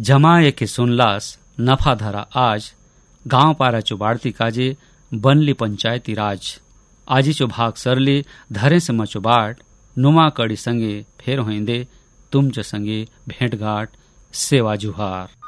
जमाए के सुनलास नफा धरा आज, गांव पारा चुबाड़ती काजे बनली पंचायती राज। आजी चो भाग सरले धरे से मचुबाट, नुमा कड़ी संगे फेर होइंदे तुम च संगे भेंट घाट सेवा जुहार।